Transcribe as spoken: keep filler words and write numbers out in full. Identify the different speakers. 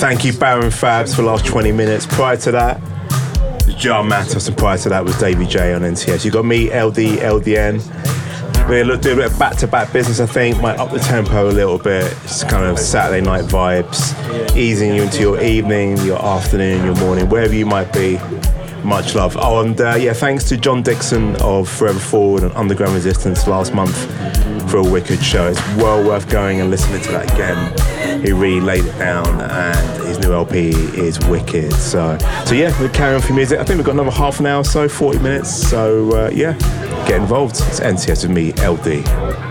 Speaker 1: Thank you, Baron Fabs, for the last twenty minutes. Prior to that, John Matos, and prior to that was Davey J on N T S. You got me, L D, L D N. We're doing a bit of back-to-back business, I think. Might up the tempo a little bit. It's kind of Saturday night vibes, easing you into your evening, your afternoon, your morning, wherever you might be. Much love. Oh, and uh, yeah, thanks to John Dixon of Forever Forward and Underground Resistance last month for a wicked show. It's well worth going and listening to that again. He really laid it down, and his new L P is wicked. So, so yeah, we're carrying on for music. I think we've got another half an hour or so, forty minutes. So uh, yeah, get involved. It's N T S with me, L D.